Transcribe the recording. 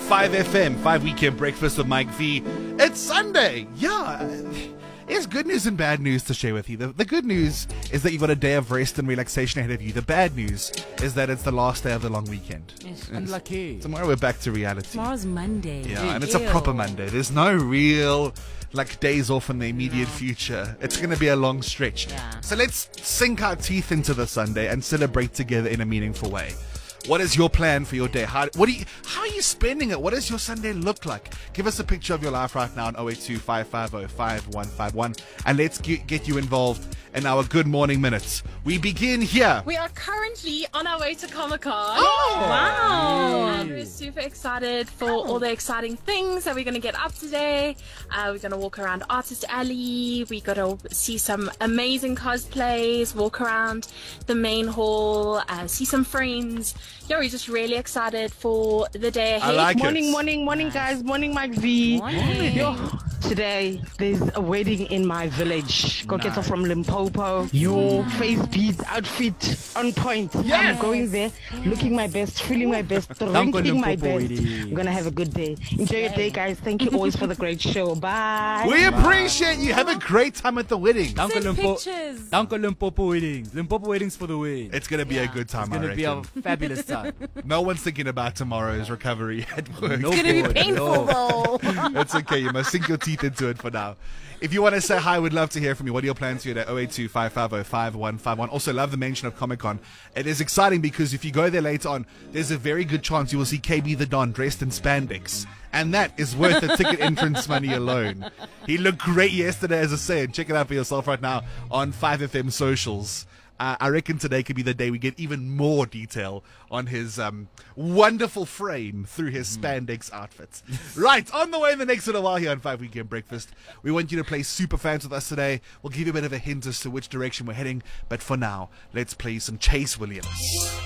5FM, 5 Weekend Breakfast with Mike V. It's Sunday. Yeah, there's good news and bad news to share with you. The good news is that you've got a day of rest and relaxation ahead of you. The bad news is that it's the last day of the long weekend. Unlucky. Tomorrow we're back to reality. Tomorrow's Monday. Yeah, and it's a proper Monday. There's no real days off in the immediate future. It's going to be a long stretch. Yeah. So let's sink our teeth into the Sunday and celebrate together in a meaningful way. What is your plan for your day? How are you spending it? What does your Sunday look like? Give us a picture of your life right now on 082 550 5151 and let's get you involved in our Good Morning Minutes. We begin here. We are currently on our way to Comic-Con. Oh, wow. And we're super excited for all the exciting things that we're going to get up today. We're going to walk around Artist Alley. We're going to see some amazing cosplays, walk around the main hall, see some friends. Yeah, we're just really excited for the day ahead. I like Morning, guys. Morning, Mike V. Morning. Yo, today, there's a wedding in my village. Koketo from Limpopo. Your face beads outfit on point. Yes. I'm going there, looking my best, feeling my best, drinking my best. I'm going to have a good day. Enjoy your day, guys. Thank you always for the great show. Bye. We appreciate you. Have a great time at the wedding. Danko Send pictures. Danko Limpopo weddings. Limpopo weddings for the win. It's going to be a good time, It's going to be a fabulous time. No one's thinking about tomorrow's recovery at work. No It's going to good. be painful, though. It's okay. You must sink your teeth into it for now. If you want to say hi, we'd love to hear from you. What are your plans here at 082 550 5151? Also, love the mention of Comic-Con. It is exciting because if you go there later on, there's a very good chance you will see KB the Don dressed in spandex. And that is worth the ticket entrance money alone. He looked great yesterday, as I said. Check it out for yourself right now on 5FM socials. I reckon today could be the day we get even more detail on his wonderful frame through his spandex outfits. Right, on the way in the next little while here on 5 Weekend Breakfast, we want you to play Super Fans with us today. We'll give you a bit of a hint as to which direction we're heading, but for now, let's play some Chase Williams.